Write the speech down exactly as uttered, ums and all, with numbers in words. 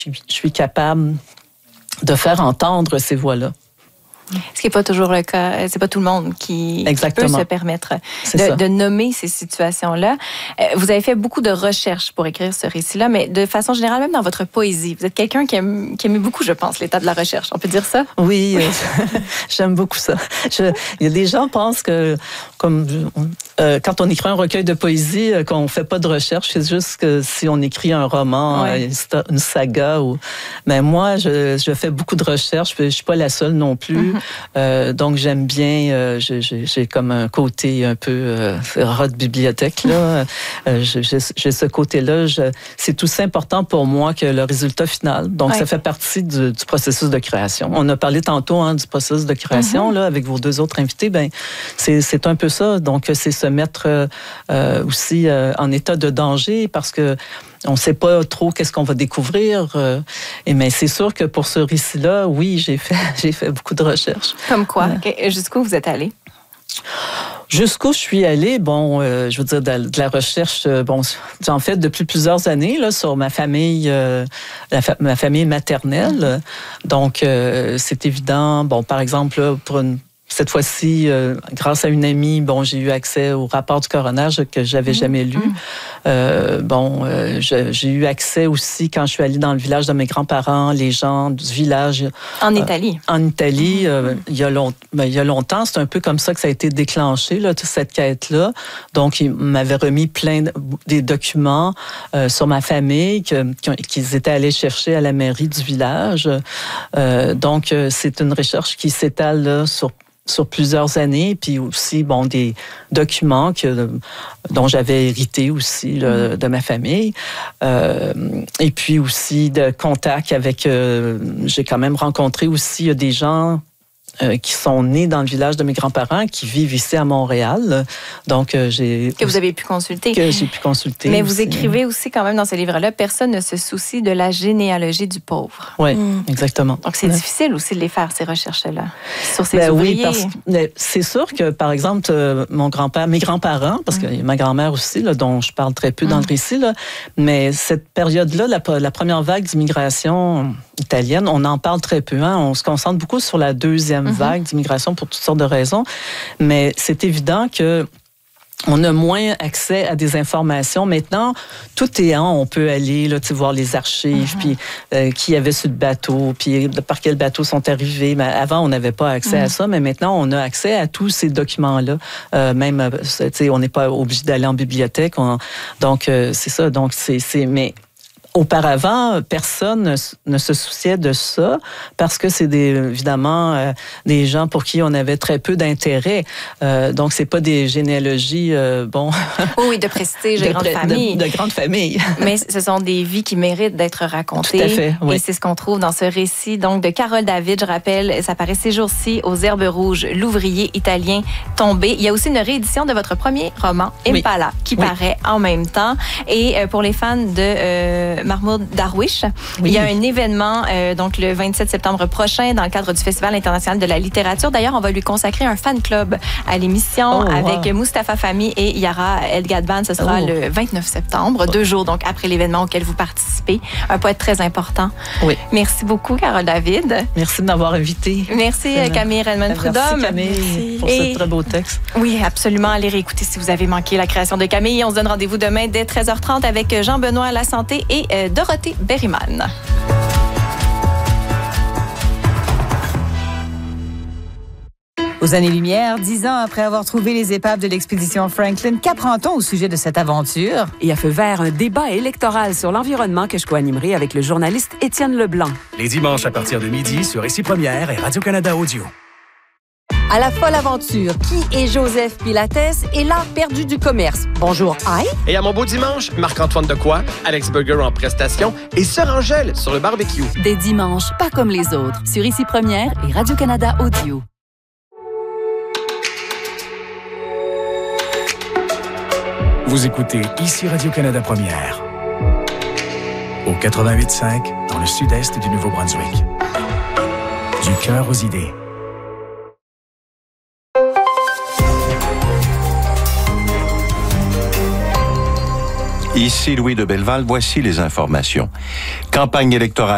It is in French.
je suis capable de faire entendre ces voix-là. Ce qui n'est pas toujours le cas. C'est pas tout le monde qui, qui peut se permettre de, de nommer ces situations-là. Vous avez fait beaucoup de recherches pour écrire ce récit-là, mais de façon générale, même dans votre poésie, vous êtes quelqu'un qui aime, qui aime beaucoup, je pense, l'état de la recherche. On peut dire ça? Oui, euh, j'aime beaucoup ça. Je, il y a des gens qui pensent que, comme euh, quand on écrit un recueil de poésie, euh, qu'on ne fait pas de recherche, c'est juste que si on écrit un roman, ouais. euh, une saga. Ou... Mais moi, je, je fais beaucoup de recherches. Je ne suis pas la seule non plus. Mm-hmm. Euh, donc, j'aime bien, euh, j'ai, j'ai comme un côté un peu euh, rat de bibliothèque, là. Euh, j'ai, j'ai ce côté-là. Je, c'est tout important pour moi que le résultat final. Donc, ouais. ça fait partie du, du processus de création. On a parlé tantôt hein, du processus de création, mm-hmm. là, avec vos deux autres invités. Ben, c'est, c'est un peu ça. Donc, c'est se mettre euh, aussi euh, en état de danger parce que on ne sait pas trop qu'est-ce qu'on va découvrir. Euh, et mais c'est sûr que pour ce récit-là, oui, j'ai fait, j'ai fait beaucoup de recherches. Comme quoi? Euh, Jusqu'où vous êtes allé? Jusqu'où je suis allée, bon, euh, je veux dire, de, de la recherche, euh, bon, j'en fais depuis plusieurs années, là, sur ma famille, euh, la fa- ma famille maternelle. Donc, euh, c'est évident, bon, par exemple, là, pour une Cette fois-ci, euh, grâce à une amie, bon, j'ai eu accès au rapport du coroner que j'avais mmh. jamais lu. Mmh. Euh, bon, euh, je, j'ai eu accès aussi quand je suis allée dans le village de mes grands-parents, les gens du village. En euh, Italie. En Italie, mmh. euh, il y a long, ben, il y a longtemps, c'est un peu comme ça que ça a été déclenché, là, toute cette quête-là. Donc, ils m'avaient remis plein de, des documents euh, sur ma famille que, qu'ils étaient allés chercher à la mairie du village. Euh, donc, c'est une recherche qui s'étale là, sur sur plusieurs années, puis aussi, bon, des documents que, dont j'avais hérité aussi là, de ma famille. Euh, et puis aussi de contacts avec... Euh, j'ai quand même rencontré aussi euh, des gens Euh, qui sont nés dans le village de mes grands-parents, qui vivent ici à Montréal. Donc, euh, j'ai... Que vous avez pu consulter. Que j'ai pu consulter. Mais aussi. Vous écrivez aussi quand même dans ce livre-là, personne ne se soucie de la généalogie du pauvre. Oui, mmh. exactement. Donc, c'est ouais. difficile aussi de les faire, ces recherches-là, sur ces ben ouvriers. Oui, parce que c'est sûr que, par exemple, euh, mon grand-père, mes grands-parents, parce mmh. qu'il y a ma grand-mère aussi, là, dont je parle très peu mmh. dans le récit, là, mais cette période-là, la, la première vague d'immigration italienne, on en parle très peu. Hein? On se concentre beaucoup sur la deuxième mm-hmm. vague d'immigration pour toutes sortes de raisons. Mais c'est évident que on a moins accès à des informations. Maintenant, tout est en, on peut aller là, tu sais, voir les archives, mm-hmm. puis euh, qui y avait sur le bateau, puis par quel bateau sont arrivés. Mais avant, on n'avait pas accès mm-hmm. à ça, mais maintenant, on a accès à tous ces documents-là. Euh, même, tu sais, on n'est pas obligé d'aller en bibliothèque. On, donc, euh, c'est ça. Donc, c'est, c'est, mais auparavant, personne ne, ne se souciait de ça parce que c'est des, évidemment euh, des gens pour qui on avait très peu d'intérêt. Euh, donc, c'est pas des généalogies, euh, bon... Oui, de prestige, de, de grandes familles. De, de grandes familles. Mais ce sont des vies qui méritent d'être racontées. Tout à fait, oui. Et c'est ce qu'on trouve dans ce récit donc de Carole David. Je rappelle, ça paraît ces jours-ci aux Herbes Rouges, l'ouvrier italien tombé. Il y a aussi une réédition de votre premier roman, Impala, oui. qui oui. paraît en même temps. Et euh, pour les fans de... Euh, Mahmoud Darwish. Oui. Il y a un événement euh, donc le vingt-sept septembre prochain dans le cadre du Festival international de la littérature. D'ailleurs, on va lui consacrer un fan club à l'émission oh, avec wow. Mustapha Fahmy et Yara El-Gadban. Ce sera oh. le vingt-neuf septembre, oh. deux jours donc après l'événement auquel vous participez. Un poète très important. Oui. Merci beaucoup, Carole David. Merci de m'avoir invitée. Merci, euh, Camille Redmond-Prudhomme. Merci, Camille, Merci. pour et... ce très beau texte. Oui, absolument. Allez réécouter si vous avez manqué la création de Camille. On se donne rendez-vous demain dès treize heures trente avec Jean-Benoît Lasanté et euh, Dorothée Berryman. Aux années-lumière, dix ans après avoir trouvé les épaves de l'expédition Franklin, qu'apprend-on au sujet de cette aventure? Et à feu vert, un débat électoral sur l'environnement que je co-animerai avec le journaliste Étienne Leblanc. Les dimanches à partir de midi sur Ici Première et Radio-Canada Audio. À la folle aventure, qui est Joseph Pilates et l'art perdu du commerce? Bonjour, aïe! Et à mon beau dimanche, Marc-Antoine Decoy, Alex Burger en prestation et Sœur Angèle sur le barbecue. Des dimanches pas comme les autres, sur Ici Première et Radio-Canada Audio. Vous écoutez Ici Radio-Canada Première. Au quatre-vingt-huit cinq, dans le sud-est du Nouveau-Brunswick. Du cœur aux idées. Ici Louis de Belleval, voici les informations. Campagne électorale